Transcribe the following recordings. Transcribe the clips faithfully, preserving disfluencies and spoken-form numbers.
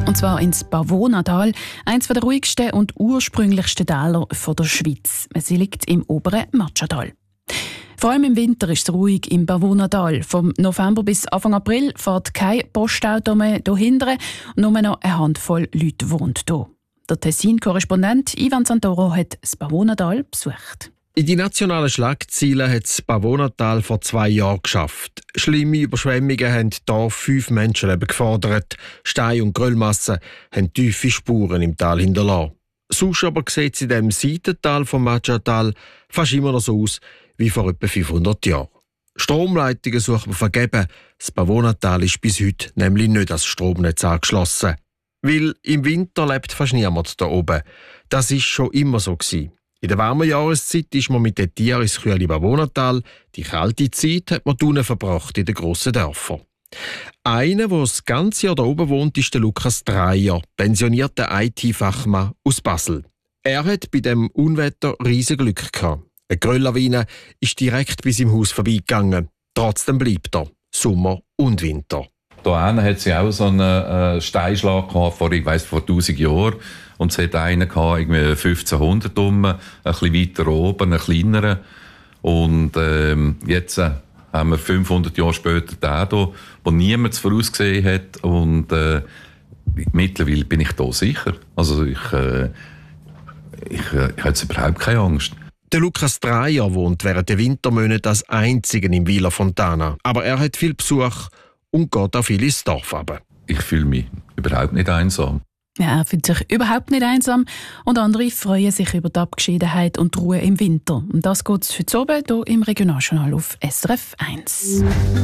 Und zwar ins Pavonatal, eines der ruhigsten und ursprünglichsten Täler der Schweiz. Sie liegt im oberen Matschental. Vor allem im Winter ist es ruhig im Pavonatal. Vom November bis Anfang April fährt kein Postauto mehr hierher. Nur noch eine Handvoll Leute wohnt hier. Der Tessin-Korrespondent Ivan Santoro hat das Pavonatal besucht. In die nationalen Schlagzeilen hat das Pavonatal vor zwei Jahren geschafft. Schlimme Überschwemmungen haben hier fünf Menschenleben gefordert. Stein- und Geröllmassen haben tiefe Spuren im Tal hinterlassen. Sonst aber sieht es in diesem Seitental vom Matschental fast immer noch so aus wie vor etwa fünfhundert Jahren. Stromleitungen sucht man vergeben. Das Pavonatal ist bis heute nämlich nicht als Stromnetz angeschlossen. Weil im Winter lebt fast niemand hier oben. Das war schon immer so gewesen. In der warmen Jahreszeit ist man mit den Tieren ins kühle Pavonatal. Die kalte Zeit hat man unten verbracht in den grossen Dörfern. Einer, der das ganze Jahr hier oben wohnt, ist der Lukas Dreyer, pensionierter I T-Fachmann aus Basel. Er hat bei dem Unwetter riesen Glück gehabt. Eine Grölllawine ist direkt bis im Haus vorbeigegangen. Trotzdem bleibt er, Sommer und Winter. Hier hat sie auch so einen äh, Steinschlag gehabt, vor, ich weiss, vor tausend Jahren. Und es hat einen gehabt, irgendwie fünfzehnhundert um, ein bisschen weiter oben, einen kleineren. Und ähm, jetzt äh, haben wir fünfhundert Jahre später den hier, den niemand vorausgesehen hat. Und äh, mittlerweile bin ich da sicher. Also ich, äh, ich, äh, ich habe jetzt überhaupt keine Angst. Der Lukas Dreyer wohnt während der Wintermonate als Einziger im Villa Fontana. Aber er hat viel Besuch und geht auch viel ins Dorf runter. Ich fühle mich überhaupt nicht einsam. Ja, er fühlt sich überhaupt nicht einsam und andere freuen sich über die Abgeschiedenheit und die Ruhe im Winter. Und das geht es heute oben hier im Regionaljournal auf S R F eins.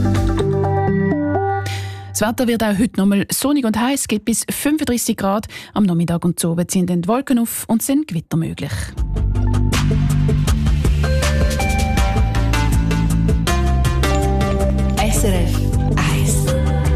Das Wetter wird auch heute nochmal sonnig und heiß, geht bis fünfunddreissig Grad. Am Nachmittag und so oben ziehen dann die Wolken auf und sind Gewitter möglich. S R F eins.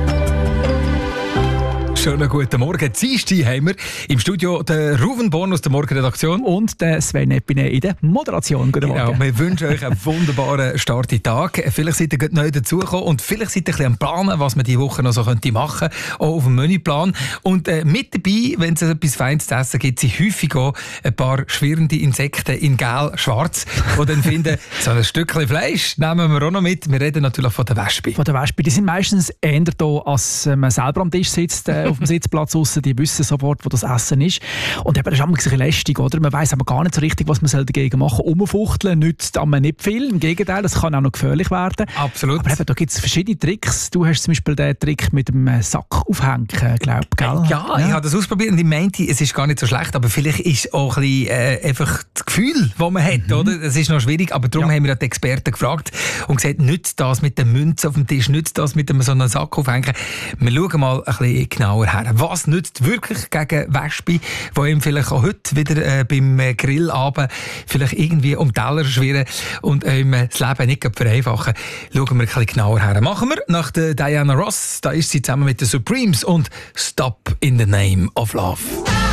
Schönen guten Morgen. Dienstag haben wir im Studio den Ruven Born aus der Morgenredaktion. Und den Sven Epine in der Moderation. Guten Morgen. Genau, wir wünschen euch einen wunderbaren Start in den Tag. Vielleicht seid ihr neu dazugekommen und vielleicht seid ihr ein bisschen am Planen, was man diese Woche noch so könnte machen könnte, auch auf dem Menüplan. Und äh, mit dabei, wenn es etwas Feines zu essen gibt, sind häufig auch ein paar schwirrende Insekten in gel-schwarz, die dann finden, so ein Stückchen Fleisch nehmen wir auch noch mit. Wir reden natürlich von den Wespen. Von den Wespen. Die sind meistens eher da, als man selber am Tisch sitzt, äh, auf dem Sitzplatz draussen. Die wissen sofort, wo das Essen ist. Und eben, das ist immer ein bisschen lästig, oder? Man weiss aber gar nicht so richtig, was man dagegen machen soll. Umfuchteln nützt aber nicht viel. Im Gegenteil, das kann auch noch gefährlich werden. Absolut. Aber eben, da gibt es verschiedene Tricks. Du hast zum Beispiel den Trick mit dem Sack aufhängen, glaube ich. Ja, ja, ich habe das ausprobiert und ich meinte, es ist gar nicht so schlecht, aber vielleicht ist es auch ein bisschen äh, einfach das Gefühl, das man hat, mhm. oder? Es ist noch schwierig, aber darum ja. haben wir die Experten gefragt und gesagt, nützt das mit den Münzen auf dem Tisch, nützt das mit dem so einem Sack aufhängen. Wir schauen mal ein bisschen genauer her. Was nützt wirklich gegen Wespen, die ihm vielleicht auch heute wieder äh, beim Grillabend vielleicht irgendwie um Teller schwirren und ihm äh, das Leben nicht vereinfachen? Schauen wir ein bisschen genauer her. Machen wir nach der Diana Ross. Da ist sie zusammen mit den Supremes und Stop in the Name of Love.